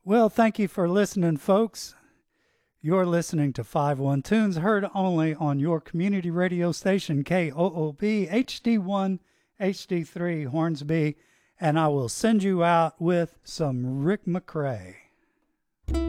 Well, thank you for listening, folks. You're listening to 51 Tunes, heard only on your community radio station, KOOB HD1, HD3, Hornsby, and I will send you out with some Rick McCrae.